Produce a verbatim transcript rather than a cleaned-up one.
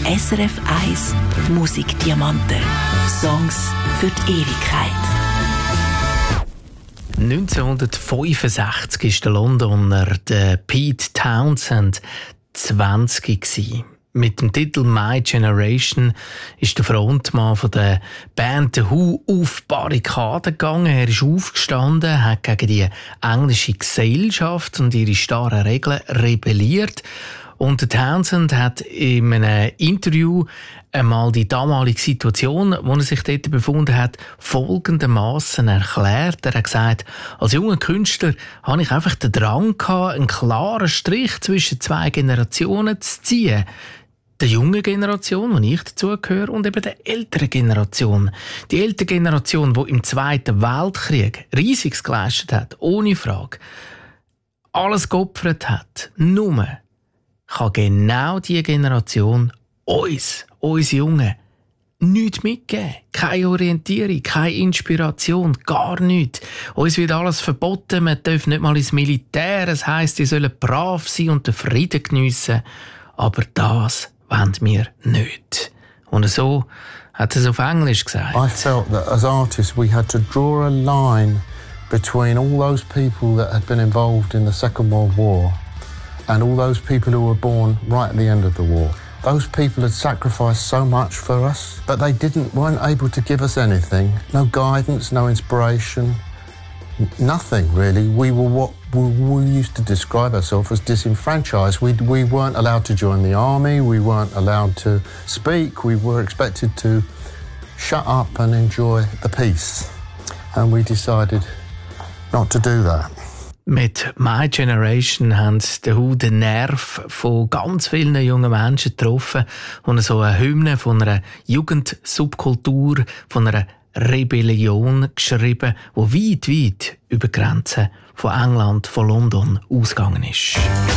S R F eins Musikdiamanten. Songs für die Ewigkeit. neunzehnhundertfünfundsechzig war der Londoner der Pete Townshend zwanzig gewesen. Mit dem Titel «My Generation» ist der Frontmann von der Band The Who auf Barrikaden gegangen. Er ist aufgestanden, hat gegen die englische Gesellschaft und ihre starren Regeln rebelliert. Und der Townshend hat in einem Interview einmal die damalige Situation, wo er sich dort befunden hat, folgendermaßen erklärt. Er hat gesagt, als junger Künstler hatte ich einfach den Drang gehabt, einen klaren Strich zwischen zwei Generationen zu ziehen. Der jungen Generation, wo ich dazugehöre, und eben der älteren Generation. Die ältere Generation, die im Zweiten Weltkrieg Riesiges geleistet hat, ohne Frage, alles geopfert hat, nur kann genau diese Generation uns, uns Jungen, nichts mitgeben. Keine Orientierung, keine Inspiration, gar nichts. Uns wird alles verboten, man darf nicht mal ins Militär. Es heisst, sie sollen brav sein und den Frieden geniessen. Aber das wollen wir nicht. Und so hat er es auf Englisch gesagt. I felt that as artists we had to draw a line between all those people that had been involved in the Second World War and all those people who were born right at the end of the war. Those people had sacrificed so much for us, but they didn't, weren't able to give us anything. No guidance, no inspiration, n- nothing really. We were what we, we used to describe ourselves as disenfranchised. We, we weren't allowed to join the army, we weren't allowed to speak, we were expected to shut up and enjoy the peace. And we decided not to do that. Mit «My Generation» haben die Who den Nerv von ganz vielen jungen Menschen getroffen und so eine Hymne von einer Jugendsubkultur, von einer Rebellion geschrieben, die weit, weit über die Grenzen von England, von London ausgegangen ist.